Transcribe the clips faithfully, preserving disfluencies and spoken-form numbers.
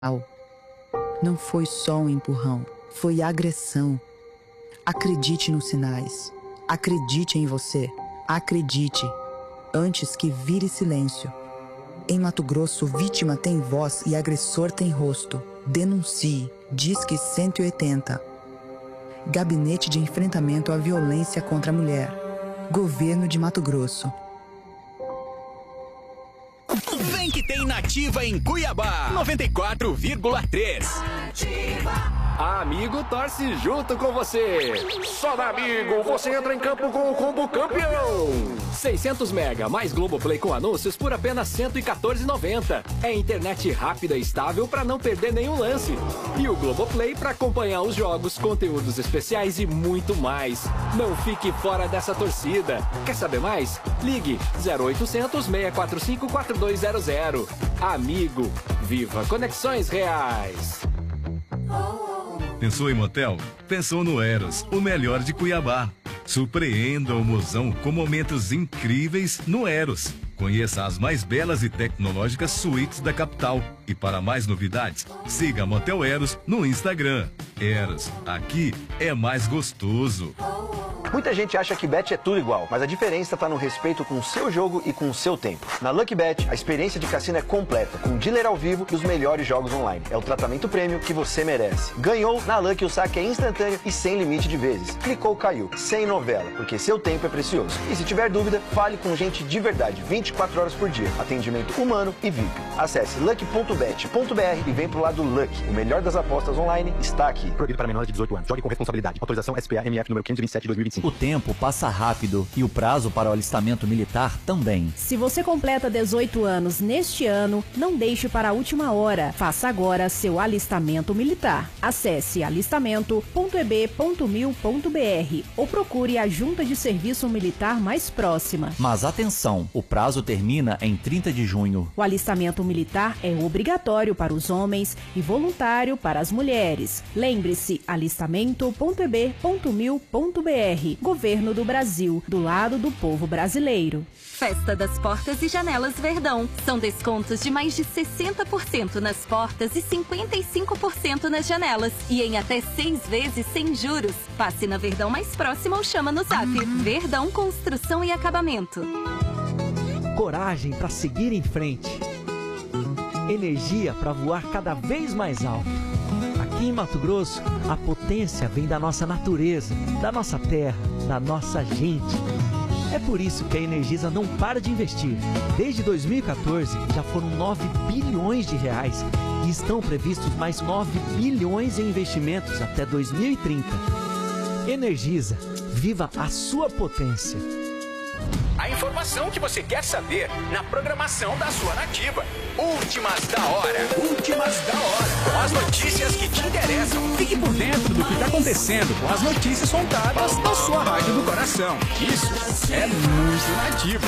Não foi só um empurrão, foi agressão. Acredite nos sinais. Acredite em você. Acredite. Antes que vire silêncio. Em Mato Grosso, vítima tem voz e agressor tem rosto. Denuncie. Disque cento e oitenta. Gabinete de Enfrentamento à Violência contra a Mulher. Governo de Mato Grosso. Vem que tem Nativa em Cuiabá, noventa e quatro vírgula três. A Amigo torce junto com você. Só da Amigo você entra em campo com o combo campeão. seiscentos mega mais Globoplay com anúncios por apenas cento e quatorze reais e noventa centavos. É internet rápida e estável para não perder nenhum lance. E o Globoplay para acompanhar os jogos, conteúdos especiais e muito mais. Não fique fora dessa torcida. Quer saber mais? Ligue zero oitocentos, seis quatro cinco, quatro dois zero zero. Amigo, viva conexões reais. Pensou em motel? Pensou no Eros, o melhor de Cuiabá. Surpreenda o mozão com momentos incríveis no Eros. Conheça as mais belas e tecnológicas suítes da capital. E para mais novidades, siga Motel Eros no Instagram. Eros, aqui é mais gostoso. Muita gente acha que bet é tudo igual, mas a diferença está no respeito com o seu jogo e com o seu tempo. Na Lucky Bet, a experiência de cassino é completa, com dealer ao vivo e os melhores jogos online. É o tratamento prêmio que você merece. Ganhou? Na Lucky o saque é instantâneo e sem limite de vezes. Clicou, caiu. Sem novela, porque seu tempo é precioso. E se tiver dúvida, fale com gente de verdade, vinte e quatro horas por dia. Atendimento humano e V I P. Acesse lucky ponto bet ponto b r e vem pro lado Lucky. O melhor das apostas online está aqui. Proibido para menores de dezoito anos. Jogue com responsabilidade. Autorização S P A M F número quinhentos e vinte e sete de dois mil e vinte e cinco. O tempo passa rápido e o prazo para o alistamento militar também. Se você completa dezoito anos neste ano, não deixe para a última hora. Faça agora seu alistamento militar. Acesse alistamento ponto e b ponto mil ponto b r ou procure a junta de serviço militar mais próxima. Mas atenção, o prazo termina em trinta de junho. O alistamento militar é obrigatório para os homens e voluntário para as mulheres. Lembre-se, alistamento ponto e b ponto mil ponto b r. Governo do Brasil, do lado do povo brasileiro. Festa das Portas e Janelas Verdão. São descontos de mais de sessenta por cento nas portas e cinquenta e cinco por cento nas janelas. E em até seis vezes sem juros. Passe na Verdão mais próxima ou chama no zap. Verdão Construção e Acabamento. Coragem para seguir em frente. Energia para voar cada vez mais alto. Aqui em Mato Grosso, a potência vem da nossa natureza, da nossa terra, da nossa gente. É por isso que a Energisa não para de investir. Desde dois mil e quatorze, já foram nove bilhões de reais e estão previstos mais nove bilhões em investimentos até dois mil e trinta. Energisa, viva a sua potência. A informação que você quer saber na programação da sua Nativa. Últimas da hora. Últimas da hora. Com as notícias que te interessam. Fique por dentro do que está acontecendo com as notícias contadas na sua rádio do coração. Isso é muito Nativa.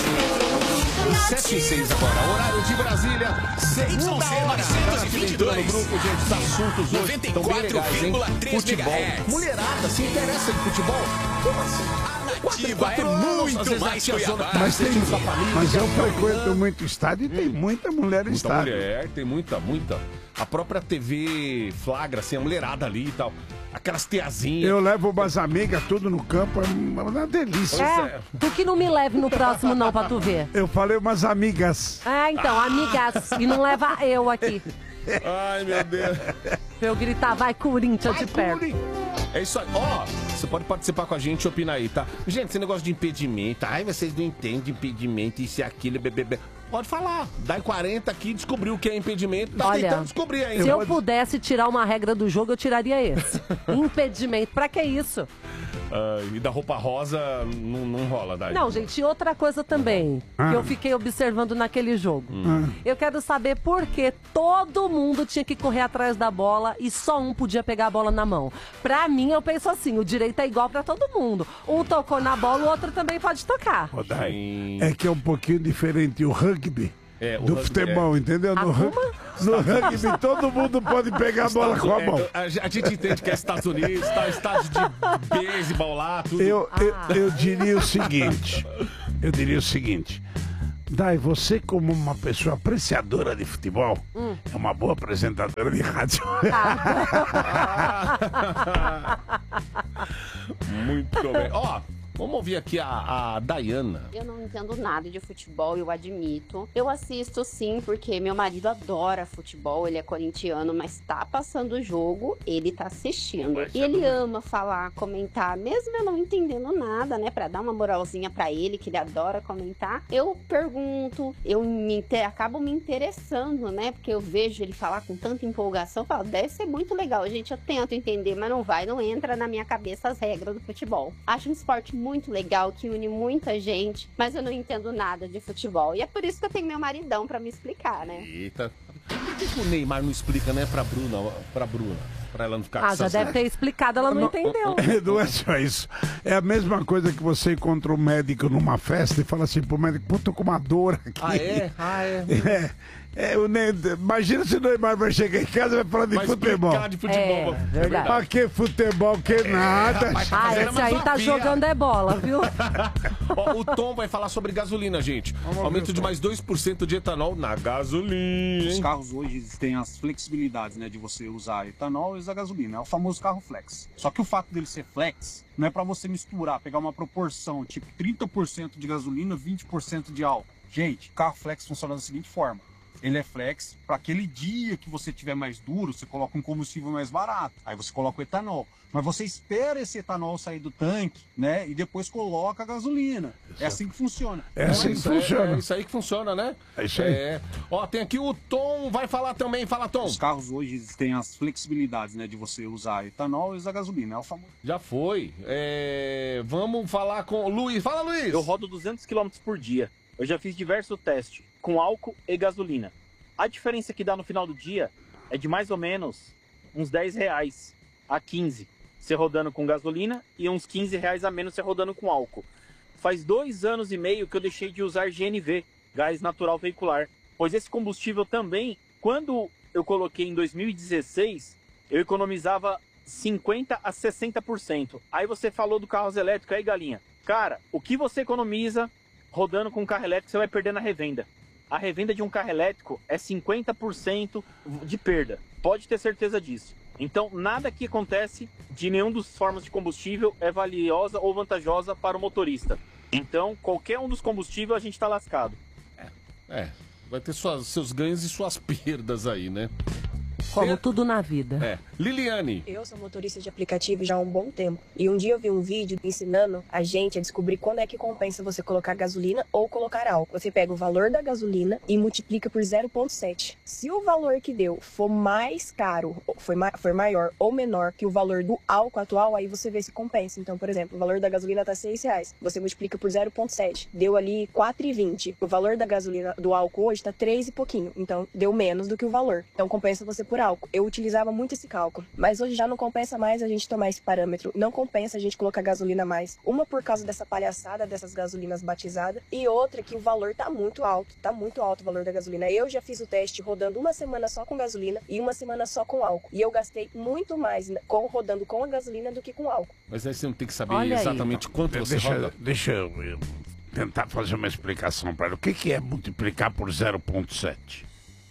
sete e seis agora, horário de Brasília, seis da hora. novecentos e vinte e dois. No grupo, gente, os assuntos hoje estão bem legais, hein? Futebol. Mulherada se interessa em futebol? Como assim? Nativa é muito mais Cuiabá. Mas, tem, mas eu frequento muito estádio e tem muita mulher em muita estádio. mulher, tem muita, muita. A própria T V flagra, assim, a mulherada ali e tal. Aquelas tiazinhas. Eu levo umas amigas tudo no campo, é uma delícia. É, tu que não me leve no próximo não pra tu ver. Eu falei umas amigas. Ah, então, amigas. E não leva eu aqui. Ai, meu Deus. Pra eu gritar, vai Corinthians de perto. É isso aí. Ó, oh, você pode participar com a gente e opinar aí, tá? Gente, esse negócio de impedimento. Ai, vocês não entendem de impedimento, isso e aquilo, bebê. Pode falar. Dá em quarenta aqui, descobriu o que é impedimento. Tá Olha, tentando descobrir ainda. Se eu pode... pudesse tirar uma regra do jogo, eu tiraria esse. Impedimento. Pra que isso? Uh, e da roupa rosa não, não rola, daí. Não, gente, outra coisa também ah. que eu fiquei observando naquele jogo. Hum. Eu quero saber por que todo mundo tinha que correr atrás da bola e só um podia pegar a bola na mão. Pra mim, eu penso assim, o direito é igual pra todo mundo. Um tocou na bola, o outro também pode tocar. Oh, daí, é que é um pouquinho diferente o rugby. É, o do rugby, futebol, é. entendeu? No, ru no rugby todo mundo pode pegar a bola com a mão. A, a gente entende que é Estados Unidos, tá, estádio de beisebol lá, tudo. Eu, eu, eu diria o seguinte, eu diria o seguinte, Dai, você como uma pessoa apreciadora de futebol, Hum. é uma boa apresentadora de rádio. Muito bem. Ó, vamos ouvir aqui a, a Dayana. Eu não entendo nada de futebol, eu admito. Eu assisto sim, porque meu marido adora futebol, ele é corintiano, mas tá passando o jogo, ele tá assistindo. E ele ama falar, comentar, mesmo eu não entendendo nada, né? Pra dar uma moralzinha pra ele, que ele adora comentar. Eu pergunto, eu me inter... acabo me interessando, né? Porque eu vejo ele falar com tanta empolgação, eu falo, deve ser muito legal, gente. Eu tento entender, mas não vai, não entra na minha cabeça as regras do futebol. Acho um esporte muito legal, que une muita gente, mas eu não entendo nada de futebol. E é por isso que eu tenho meu maridão pra me explicar, né? Eita. Por que, que o Neymar não explica, né, pra Bruna, pra Bruna? Pra ela não ficar com Ah, já essas- deve ter explicado, ela não entendeu. Não é só isso. É a mesma coisa que você encontra um médico numa festa e fala assim pro médico, pô, tô com uma dor aqui. Ah, é? Ah, é. É, é o Ne- imagina se o Neymar vai chegar em casa e vai falar de Vai futebol. explicar de futebol. É, verdade. Pra que futebol, que nada. rapaz, tá Ah, fazendo esse aí tá masopia. jogando é bola, viu? Ó, o Tom vai falar sobre gasolina, gente. Aumento de mais dois por cento de etanol na gasolina. Os hein? carros hoje têm as flexibilidades, né, de você usar etanol e usar gasolina. É o famoso carro flex. Só que o fato dele ser flex não é para você misturar, pegar uma proporção, tipo trinta por cento de gasolina, vinte por cento de álcool. Gente, carro flex funciona da seguinte forma. Ele é flex para aquele dia que você tiver mais duro, você coloca um combustível mais barato. Aí você coloca o etanol. Mas você espera esse etanol sair do tanque, né? E depois coloca a gasolina. É assim que funciona. É assim que Isso funciona. É, é isso aí que funciona, né? É isso aí. É. Ó, tem aqui o Tom, vai falar também. Fala, Tom. Os carros hoje têm as flexibilidades, né? De você usar etanol e usar gasolina. É o famoso. Já foi. É, vamos falar com o Luiz. Fala, Luiz. Eu rodo duzentos quilômetros por dia. Eu já fiz diversos testes com álcool e gasolina. A diferença que dá no final do dia é de mais ou menos uns dez reais a quinze, você rodando com gasolina, e uns quinze reais a menos você rodando com álcool. Faz dois anos e meio que eu deixei de usar G N V, gás natural veicular, pois esse combustível também, quando eu coloquei em dois mil e dezesseis, eu economizava cinquenta a sessenta por cento. Aí você falou do carro elétrico, aí galinha. Cara, o que você economiza rodando com um carro elétrico, você vai perder na revenda. A revenda de um carro elétrico é cinquenta por cento de perda. Pode ter certeza disso. Então, nada que acontece de nenhum dos formas de combustível é valiosa ou vantajosa para o motorista. Então, qualquer um dos combustíveis a gente está lascado. É, vai ter suas, seus ganhos e suas perdas aí, né? Como tudo na vida. É. Liliane. Eu sou motorista de aplicativo já há um bom tempo. E um dia eu vi um vídeo ensinando a gente a descobrir quando é que compensa você colocar gasolina ou colocar álcool. Você pega o valor da gasolina e multiplica por zero vírgula sete. Se o valor que deu for mais caro, for, ma for maior ou menor que o valor do álcool atual, aí você vê se compensa. Então, por exemplo, o valor da gasolina está seis reais. Você multiplica por zero vírgula sete. Deu ali quatro reais e vinte centavos. O valor da gasolina do álcool hoje está três e pouquinho. Então, deu menos do que o valor. Então, compensa você por álcool. Eu utilizava muito esse cálculo, mas hoje já não compensa mais a gente tomar esse parâmetro. Não compensa a gente colocar gasolina a mais. Uma por causa dessa palhaçada, dessas gasolinas batizadas, e outra que o valor tá muito alto. Tá muito alto o valor da gasolina. Eu já fiz o teste rodando uma semana só com gasolina e uma semana só com álcool. E eu gastei muito mais com, rodando com a gasolina do que com álcool. Mas aí você não tem que saber Olha aí. exatamente quanto você deixa, roda. Deixa eu, eu tentar fazer uma explicação para ele. O que, que é multiplicar por zero vírgula sete?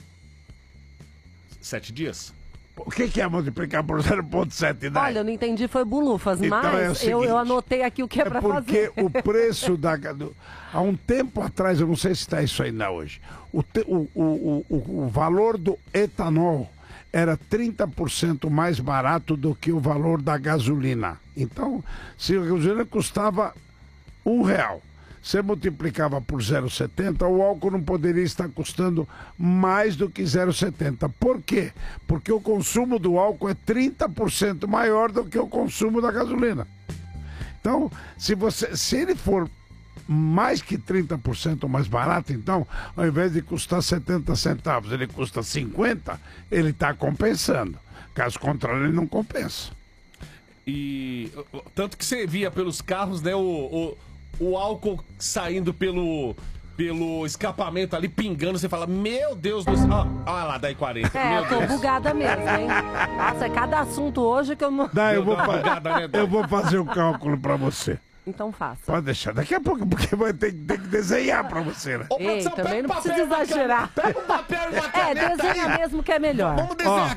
Sete dias? O que, que é multiplicar por zero vírgula sete? Né? Olha, eu não entendi, foi bulufas, Então mas é o seguinte, eu, eu anotei aqui o que é, pra porque fazer. o preço da... do- há um tempo atrás, eu não sei se está isso ainda hoje, o, te- o, o, o, o valor do etanol era trinta por cento mais barato do que o valor da gasolina. Então, se a gasolina custava um real, você multiplicava por zero vírgula setenta, o álcool não poderia estar custando mais do que zero vírgula setenta. Por quê? Porque o consumo do álcool é trinta por cento maior do que o consumo da gasolina. Então, se, você, se ele for mais que trinta por cento mais barato, então, ao invés de custar setenta centavos, ele custa cinquenta, ele está compensando. Caso contrário, ele não compensa. E tanto que você via pelos carros, né, o, o, o álcool saindo pelo, pelo escapamento ali, pingando, você fala, meu Deus do céu. Olha ah, lá, daí quarenta. É, meu eu tô Deus. bugada mesmo, hein? Nossa, é cada assunto hoje que eu não... Dá, eu, vou Deu uma fa- bugada, né, Dó? eu vou fazer o cálculo para você. Então faça. Pode deixar daqui a pouco, porque vai ter, ter que desenhar pra você, né? Ei, também não precisa exagerar. Pega um papel e uma É, caneta desenha aí. mesmo que é melhor. Vamos desenhar.